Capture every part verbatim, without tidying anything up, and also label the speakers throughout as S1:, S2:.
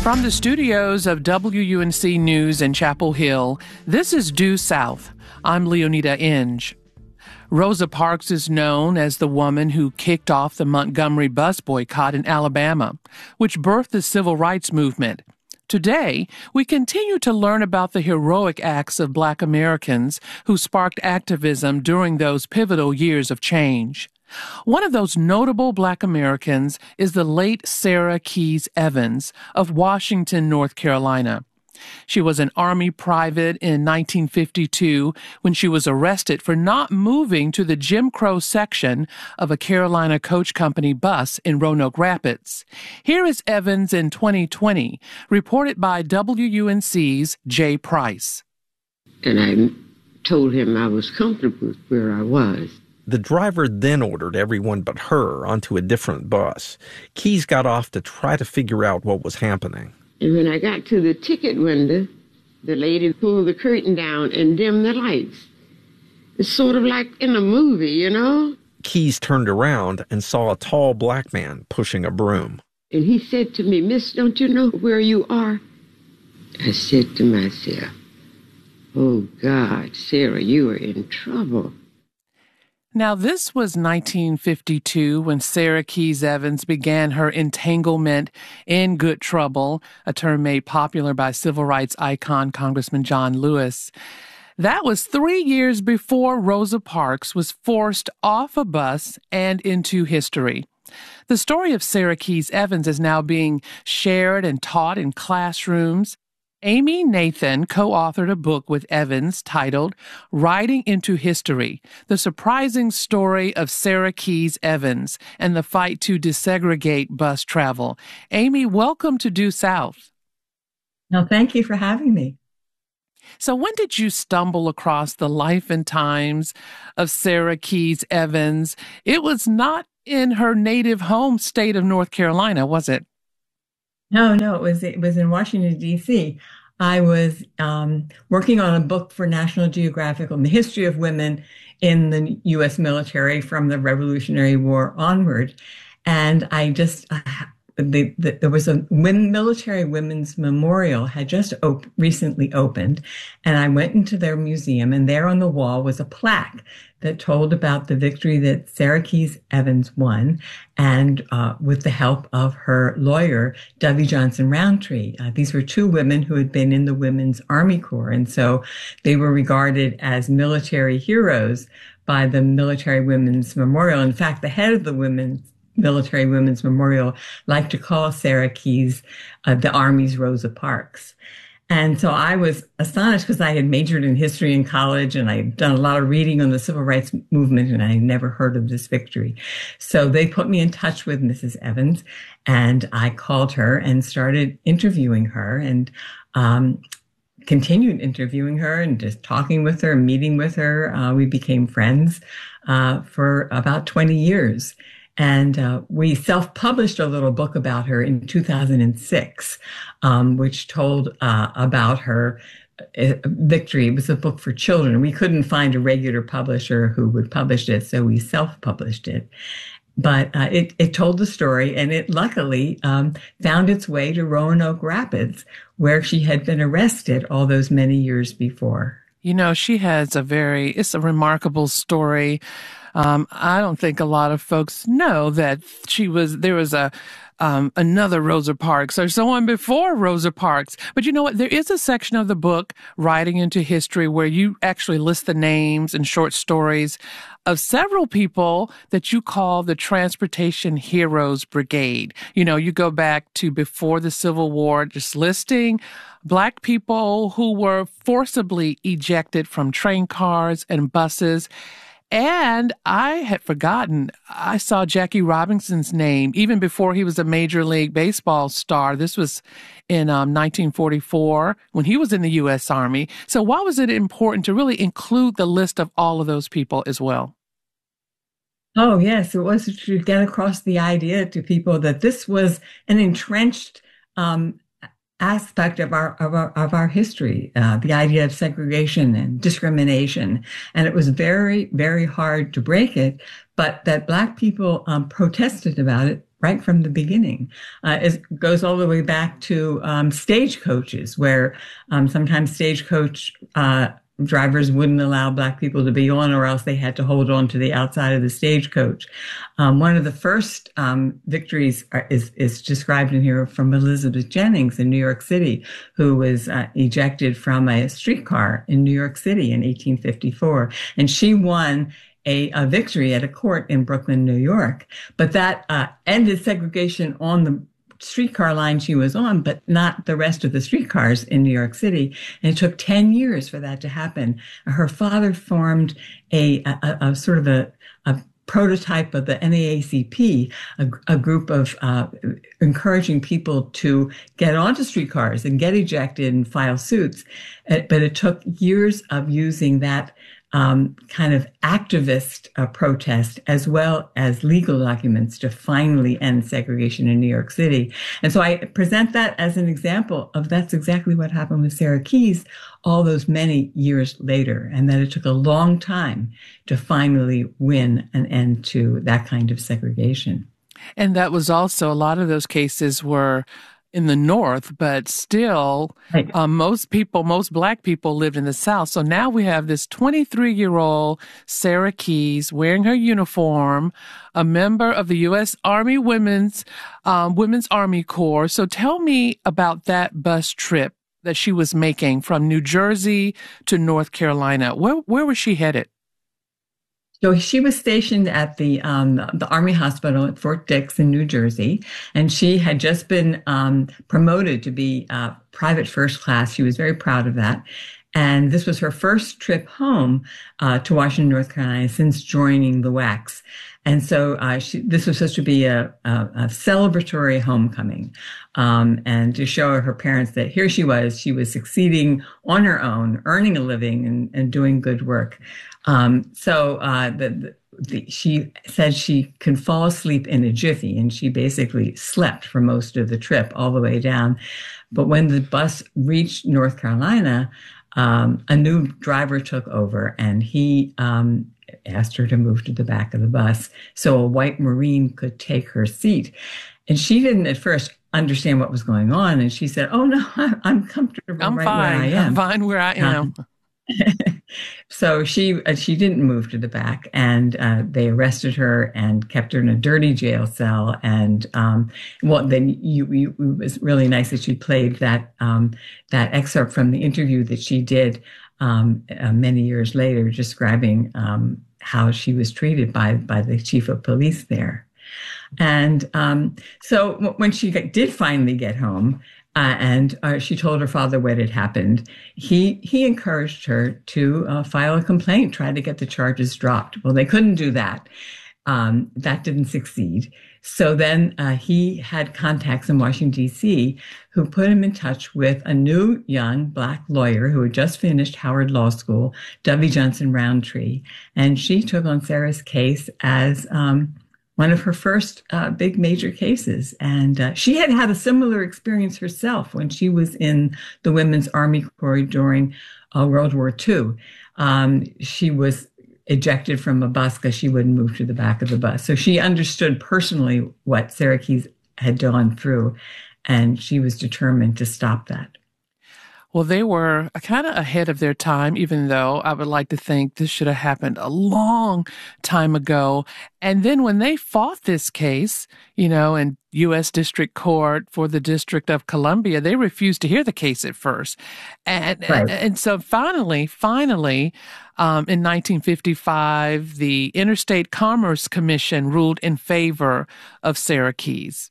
S1: From the studios of W U N C News in Chapel Hill, this is Due South. I'm Leonida Inge. Rosa Parks is known as the woman who kicked off the Montgomery bus boycott in Alabama, which birthed the civil rights movement. Today, we continue to learn about the heroic acts of Black Americans who sparked activism during those pivotal years of change. One of those notable Black Americans is the late Sarah Keys Evans of Washington, North Carolina. She was an Army private in nineteen fifty-two when she was arrested for not moving to the Jim Crow section of a Carolina Coach Company bus in Roanoke Rapids. Here is Evans in twenty twenty, reported by W U N C's Jay Price.
S2: And I told him I was comfortable with where I was.
S3: The driver then ordered everyone but her onto a different bus. Keys got off to try to figure out what was happening.
S2: And when I got to the ticket window, the lady pulled the curtain down and dimmed the lights. It's sort of like in a movie, you know?
S3: Keys turned around and saw a tall Black man pushing a broom.
S2: And he said to me, "Miss, don't you know where you are?" I said to myself, "Oh, God, Sarah, you are in trouble."
S1: Now, this was nineteen fifty-two when Sarah Keys Evans began her entanglement in good trouble, a term made popular by civil rights icon Congressman John Lewis. That was three years before Rosa Parks was forced off a bus and into history. The story of Sarah Keys Evans is now being shared and taught in classrooms. Amy Nathan co-authored a book with Evans titled Riding into History, the surprising story of Sarah Keys Evans and the fight to desegregate bus travel. Amy, welcome to Due South.
S4: No, thank you for having me.
S1: So when did you stumble across the life and times of Sarah Keys Evans? It was not in her native home state of North Carolina, was it?
S4: No, no, it was it was in Washington, D C I was um, working on a book for National Geographic on the history of women in the U S military from the Revolutionary War onward. And I just, uh, the, the, there was a women, military women's memorial had just op- recently opened. And I went into their museum, and there on the wall was a plaque that told about the victory that Sarah Keys Evans won, and uh, with the help of her lawyer, Dovey Johnson Roundtree. Uh, these were two women who had been in the Women's Army Corps, and so they were regarded as military heroes by the Military Women's Memorial. In fact, the head of the Women's Military Women's Memorial liked to call Sarah Keys uh, the Army's Rosa Parks. And so I was astonished because I had majored in history in college and I had done a lot of reading on the civil rights movement, and I had never heard of this victory. So they put me in touch with Missus Evans, and I called her and started interviewing her, and um, continued interviewing her and just talking with her, meeting with her. Uh, we became friends uh, for about twenty years. And uh, we self-published a little book about her in two thousand six, um, which told uh, about her uh, victory. It was a book for children. We couldn't find a regular publisher who would publish it, so we self-published it. But uh, it, it told the story, and it luckily um, found its way to Roanoke Rapids, where she had been arrested all those many years before.
S1: You know, she has a very, it's a remarkable story. Um, I don't think a lot of folks know that she was, there was a, um, another Rosa Parks or someone before Rosa Parks. But you know what? There is a section of the book, Riding into History, where you actually list the names and short stories of several people that you call the Transportation Heroes Brigade. You know, you go back to before the Civil War, just listing Black people who were forcibly ejected from train cars and buses. And I had forgotten, I saw Jackie Robinson's name even before he was a Major League Baseball star. This was in um, nineteen forty-four when he was in the U S Army. So why was it important to really include the list of all of those people as well?
S4: Oh, yes, it was to get across the idea to people that this was an entrenched um aspect of our of our of our history, uh, the idea of segregation and discrimination, and it was very very hard to break it. But that Black people um, protested about it right from the beginning. Uh, it goes all the way back to um, stagecoaches, where um, sometimes stagecoach uh, drivers wouldn't allow Black people to be on, or else they had to hold on to the outside of the stagecoach. Um, one of the first um, victories are, is, is described in here from Elizabeth Jennings in New York City, who was uh, ejected from a streetcar in New York City in eighteen fifty-four. And she won A, a victory at a court in Brooklyn, New York. But that uh, ended segregation on the streetcar line she was on, but not the rest of the streetcars in New York City. And it took ten years for that to happen. Her father formed a, a, a sort of a, a prototype of the N double A C P, a, a group of uh, encouraging people to get onto streetcars and get ejected and file suits. But it took years of using that Um, kind of activist uh, protest as well as legal documents to finally end segregation in New York City. And so I present that as an example of that's exactly what happened with Sarah Keyes all those many years later, and that it took a long time to finally win an end to that kind of segregation.
S1: And that was also, a lot of those cases were in the North, but still, right. um, most people, most Black people lived in the South. So now we have this twenty-three-year-old Sarah Keyes wearing her uniform, a member of the U S Army Women's um, Women's Army Corps. So tell me about that bus trip that she was making from New Jersey to North Carolina. Where where was she headed?
S4: So she was stationed at the um, the Army Hospital at Fort Dix in New Jersey, and she had just been um, promoted to be uh, private first class. She was very proud of that. And this was her first trip home uh, to Washington, North Carolina since joining the W A C S. And so uh, she, this was supposed to be a, a, a celebratory homecoming, um, and to show her parents that here she was, she was succeeding on her own, earning a living and, and doing good work. Um, so uh, the, the, the, she said she can fall asleep in a jiffy, and she basically slept for most of the trip all the way down. But when the bus reached North Carolina, um, a new driver took over, and he um, asked her to move to the back of the bus so a white Marine could take her seat. And she didn't at first understand what was going on. And she said, "Oh, no, I'm comfortable
S1: I'm
S4: right
S1: fine.
S4: where I am.
S1: I'm fine where I am." Um,
S4: So she uh, she didn't move to the back, and uh, they arrested her and kept her in a dirty jail cell. And um, well, then you, you, it was really nice that she played that um, that excerpt from the interview that she did um, uh, many years later, describing um, how she was treated by by the chief of police there. And um, so w- when she did finally get home, Uh, and uh, she told her father what had happened, He he encouraged her to uh, file a complaint, try to get the charges dropped. Well, they couldn't do that. Um, that didn't succeed. So then uh, he had contacts in Washington, D C, who put him in touch with a new young Black lawyer who had just finished Howard Law School, Dovey Johnson Roundtree. And she took on Sarah's case as um, one of her first uh, big major cases. And uh, she had had a similar experience herself when she was in the Women's Army Corps during uh, World War Two. Um, she was ejected from a bus because she wouldn't move to the back of the bus. So she understood personally what Sarah Keyes had gone through, and she was determined to stop that.
S1: Well, they were kind of ahead of their time, even though I would like to think this should have happened a long time ago. And then when they fought this case, you know, in U S District Court for the District of Columbia, they refused to hear the case at first. And, right. and, and so finally, finally, um, in nineteen fifty-five, the Interstate Commerce Commission ruled in favor of Sarah Keyes.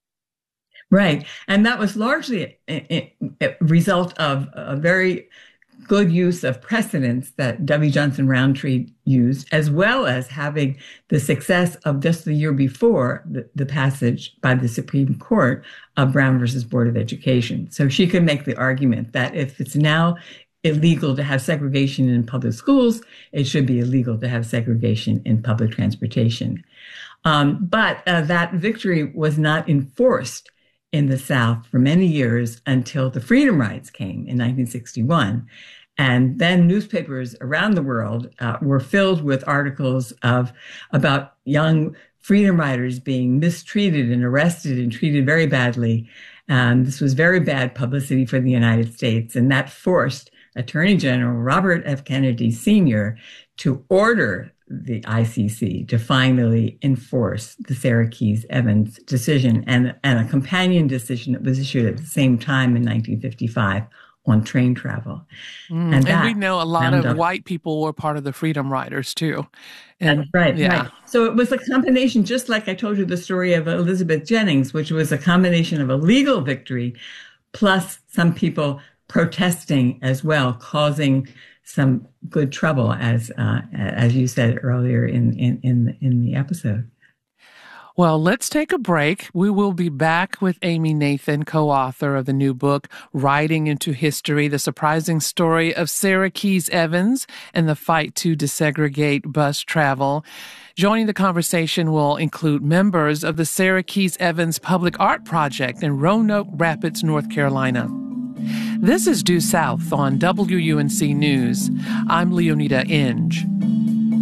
S4: Right. And that was largely a, a result of a very good use of precedents that Dovey Johnson Roundtree used, as well as having the success of just the year before the, the passage by the Supreme Court of Brown versus Board of Education. So she could make the argument that if it's now illegal to have segregation in public schools, it should be illegal to have segregation in public transportation. Um, but uh, that victory was not enforced in the South for many years until the Freedom Rides came in nineteen sixty-one. And then newspapers around the world uh, were filled with articles of about young freedom riders being mistreated and arrested and treated very badly. And this was very bad publicity for the United States. And that forced Attorney General Robert F. Kennedy Senior to order the I C C to finally enforce the Sarah Keys Evans decision and, and a companion decision that was issued at the same time in nineteen fifty-five on train travel.
S1: Mm, and, and we know a lot of up. white people were part of the Freedom Riders too. And
S4: That's right,
S1: yeah.
S4: right. So it was a combination, just like I told you the story of Elizabeth Jennings, which was a combination of a legal victory plus some people protesting as well, causing some good trouble, as uh, as you said earlier in in in the, in the episode.
S1: Well, let's take a break. We will be back with Amy Nathan, co-author of the new book, Riding into History, The Surprising Story of Sarah Keys Evans and the Fight to Desegregate Bus Travel. Joining the conversation will include members of the Sarah Keys Evans Public Art Project in Roanoke Rapids, North Carolina. This is Due South on W U N C News. I'm Leonida Inge.